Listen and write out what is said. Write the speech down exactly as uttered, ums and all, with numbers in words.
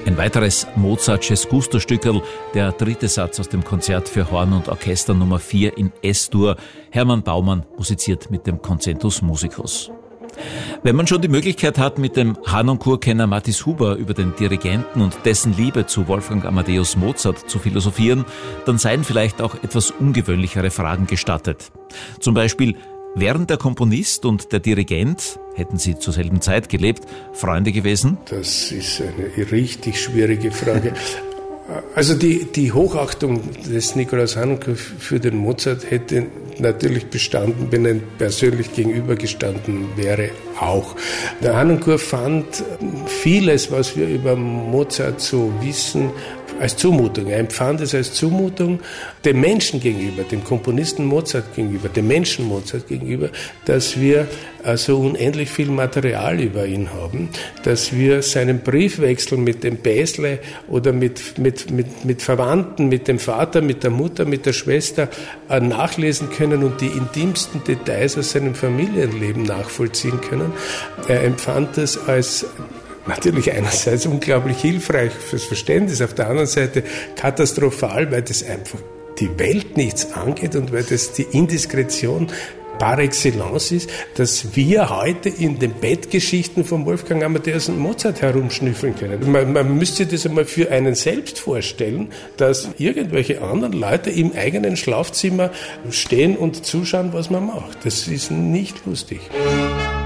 Ein weiteres Mozart-Gusto-Stückerl, der dritte Satz aus dem Konzert für Horn und Orchester Nummer vier in S-Dur. Hermann Baumann musiziert mit dem Concentus Musicus. Wenn man schon die Möglichkeit hat, mit dem Harnoncourt-Kenner Mathis Huber über den Dirigenten und dessen Liebe zu Wolfgang Amadeus Mozart zu philosophieren, dann seien vielleicht auch etwas ungewöhnlichere Fragen gestattet. Zum Beispiel, wären der Komponist und der Dirigent, hätten sie zur selben Zeit gelebt, Freunde gewesen? Das ist eine richtig schwierige Frage. Also die, die Hochachtung des Nikolaus Harnoncourt für den Mozart hätte natürlich bestanden, wenn er persönlich gegenübergestanden wäre, auch. Der Harnoncourt fand vieles, was wir über Mozart so wissen, als Zumutung. Er empfand es als Zumutung dem Menschen gegenüber, dem Komponisten Mozart gegenüber, dem Menschen Mozart gegenüber, dass wir so unendlich viel Material über ihn haben, dass wir seinen Briefwechsel mit dem Bäsle oder mit, mit, mit, mit Verwandten, mit dem Vater, mit der Mutter, mit der Schwester nachlesen können und die intimsten Details aus seinem Familienleben nachvollziehen können. Er empfand es als natürlich einerseits unglaublich hilfreich fürs Verständnis, auf der anderen Seite katastrophal, weil das einfach die Welt nichts angeht und weil das die Indiskretion par excellence ist, dass wir heute in den Bettgeschichten von Wolfgang Amadeus und Mozart herumschnüffeln können. Man, man müsste sich das einmal für einen selbst vorstellen, dass irgendwelche anderen Leute im eigenen Schlafzimmer stehen und zuschauen, was man macht. Das ist nicht lustig.